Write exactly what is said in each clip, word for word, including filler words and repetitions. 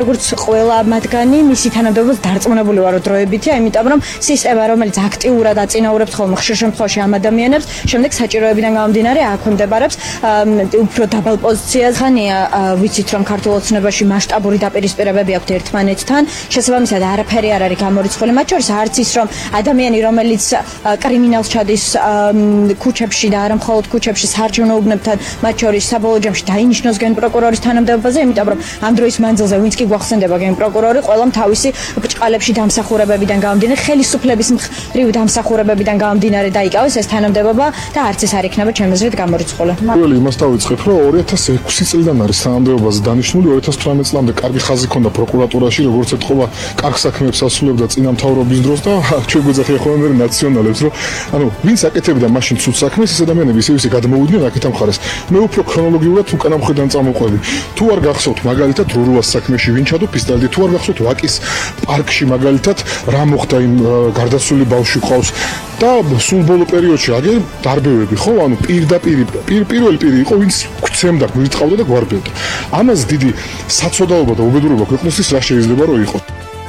როგორც ყველა მათგანი მისი თანამდებობაც დარწმუნებული ვარო დროებითი, იმიტომ რომ სისტემა რომელიც აქტიურად აწინაურებს ხოლმე ხშირ შემთხვევაში ამ ადამიანებს, შემდეგ საჭიროებიდან გამომდინარე აქ მდებარეობს უფრო დაბალ პოზიციაზე. ხანია ვიცით რომ ქართულ ოცნებაში მასშტაბური დაპირისპირებები აქვთ ერთმანეთთან, შესაბამისად არაფერი არ არის გამორიცხული მათ შორის, არც ის რომ ადამიანი რომელიც კრიმინალს ჩადის ქუჩებში და არა მხოლოდ ქუჩებში საარჩევნო უბნებთან, მათ შორის საბოლოო ჯამში დაინიშნოს გენპროკურორის თანამდებობაზე, იმიტომ რომ ამ დროის მანძილზე ვინც კი გვახსენდება გენპროკურორი, ყველამ თავისი ბრჭყალებში დამსახურებებიდან გამომდინარე, ხელისუფლების მხრივ დამსახურებებიდან გამომდინარე დაიკავეს ეს თანამდებობა და არც ეს არ იქნება ჩემი აზრით გამორიცხული. პირველი იმას დავიწყებ, რომ ორი ათას ექვსი წლიდან არის თანამდებობაზე დანიშნული, ორი ათას თვრამეტ წლამდე კარგი ხაზი ჰქონდა პროკურატურაში, როგორც ეთქობა კარგ საქმეებს ასრულებდა წინამთავრობის დროს და ჩვენ გვეძახია ხოლმე ნაციონალებს, რომ ანუ ვინც აკეთებდა მაშინ ცუდ საქმეს, ეს ადამიანები ისე ისე გადმოვიდნენ აქეთ ამ ხარეს. მე უფრო ქრონოლოგიურად უკანა მხრიდან წამოყვები. თუ არ გახსოვთ მაგალითად რურუას საქმეში ვინ ჩადო პისტოლეტი, თუ არ გახსოვთ ვაკის პარკში მაგალითად რა მოხდა იმ გარდაცვლილი ბავშვი ყავს და სულ ბოლო პერიოდში აგერ დარბევები ხო, ანუ პირდაპირ პირველი პირი იყო ვინც გვცემდა, გვირთყავდა და გვარბევდა. ამას დიდი საცოდაობა და უბედურება ქვეყნისთვის რა შეიძლება რომ იყოს.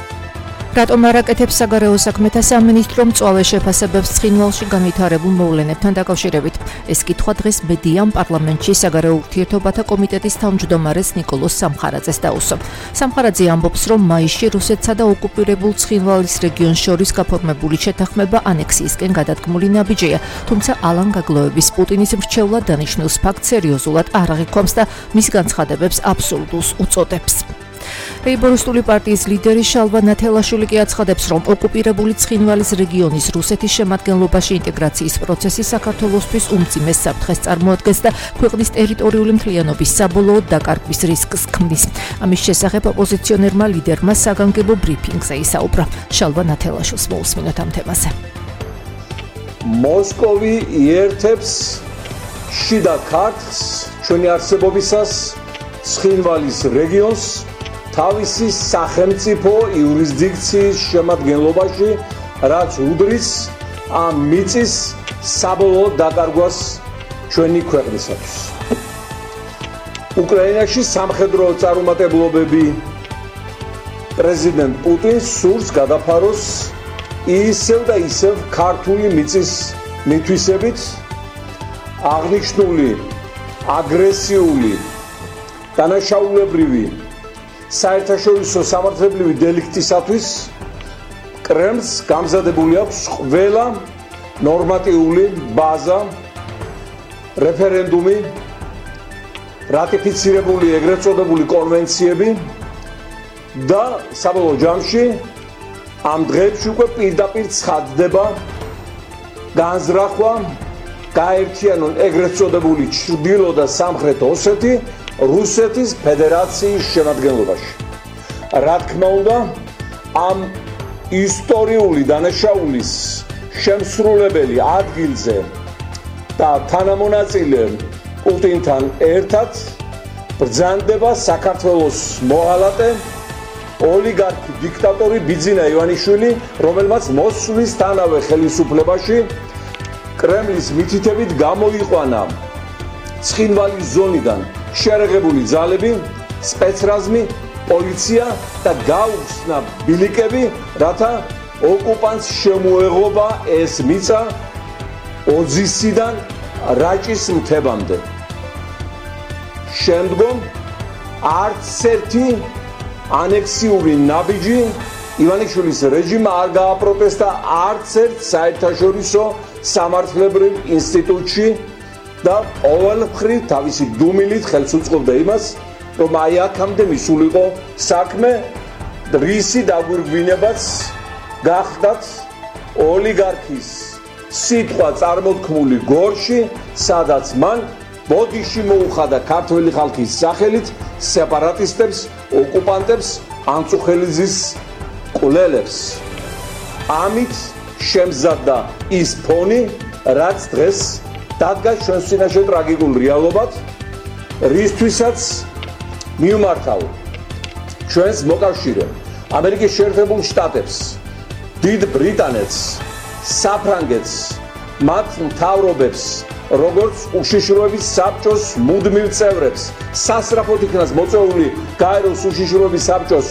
რატომ არ აკეთებს საგარეო საქმეთა სამინისტრო მწვავე შეფასებებს ცხინვალში განვითარებულ მოვლენებთან დაკავშირებით? ეს კითხვა დღეს მედიამ პარლამენტში საგარეო ურთიერთობათა კომიტეტის თავმჯდომარეს ნიკოლოზ სამხარაძეს დაუსვა. სამხარაძე ამბობს, რომ მაისში რუსეთსა და ოკუპირებულ ცხინვალის რეგიონს შორის გაფორმებული შეთანხმება ანექსიისკენ გადადგმული ნაბიჯია, თუმცა ალან გაგლოების პუტინის მრჩევლად დანიშნულს ფაქტს სერიოზულად არ აღიქვამს და მის განცხადებებს აბსურდულს უწოდებს. ლეიბორისტული პარტიის ლიდერი შალვა ნათელაშვილი კი აცხადებს, რომ ოკუპირებული ცხინვალის რეგიონის რუსეთის შემადგენლობაში ინტეგრაციის პროცესი საქართველოსთვის უმძიმეს საფრთხეს წარმოადგენს და ქვეყნის ტერიტორიული მთლიანობის საბოლოოდ დაკარგვის რისკს ქმნის. ამის შესახებ ოპოზიციონერმა ლიდერმა საგანგებო ბრიფინგზე ისაუბრა. შალვა ნათელაშვილს მოусმინოთ ამ თემაზე. მოსკოვი იერთებს შიდა ქართლს ჩვენი არსებობისას ცხინვალის რეგიონს თავისი სახელმწიფო იურისდიქციის შემადგენლობაში, რაც უდრის ამ მიწის საბოლოო დაკარგვას ჩვენი ქვეყნისათვის. უკრაინაში სამხედრო წარუმატებლობები პრეზიდენტ პუტინს სურს გადაფაროს ისევ და ისევ ქართული მიწის მითვისებით, აღნიშნული აგრესიული დანაშაულებრივი საერთაშორისო სამართლებრივი დელიქტისათვის კრემლს გამზადებული აქვს ყველა ნორმატიული ბაზა, რეფერენდუმი, რატიფიცირებული ეგრეთ წოდებული კონვენციები და საბოლოო ჯამში ამ დღეებში უკვე პირდაპირ ცხადდება განზრახვა გაერთიანონ ეგრეთ წოდებული ჩრდილო და სამხრეთ ოსეთი რუსეთის ფედერაციის შემადგენლობაში. რა თქმა უნდა, ამ ისტორიული დანაშაულის შემსრულებელი ადგილზე და თანამონაწილე პუტინთან ერთად ბრძანდება საქართველოს მოღალატე ოლიგარქი დიქტატორი ბიძინა ივანიშვილი, რომელმაც მოსვლის თანავე ხელისუფლებაში კრემლის მითითებით გამოიყვანა ცხინვალის ზონიდან შეერაღებული ძალები, სპეცრაზმი, პოლიცია და გაუხსნა ბილიკები, რათა ოკუპანტს შემოეღობა ეს მიწა ოძისიდან რაჭის მთებამდე. შემდგომ არც ერთი ანექსიური ნაბიჯი ივანიშვილის რეჟიმმა არ გააპროტესტა არც ერთ საერთაშორისო სამართლებრივ ინსტიტუტში და ყოველმხრივ თავისი დუმილით ხელს უწყობდა იმას, რომ აი აქამდე მისულიყო საქმე, რისი დაგვირგვინებაც გახდათ ოლიგარქის სიტყვა წარმოთქმული გორში, სადაც მან ბოდიში მოუხადა ქართველი ხალხის სახელით სეპარატისტებს, ოკუპანტებს, ანწუხელიძის კვლელებს. ამით შემზადდა ის ფონი, რაც დღეს დადგა ჩვენს წინაშე ტრაგიკულ რეალობად, რისთვისაც მივმართავ ჩვენს მოკავშირე ამერიკის შეერთებულ შტატებს, დიდ ბრიტანეთს, საფრანგეთს, მათ მთავრობებს, როგორც უშიშროების საბჭოს მუდმივ წევრებს. სასწრაფოდ იქნას მოწვეული გაეროს უშიშროების საბჭოს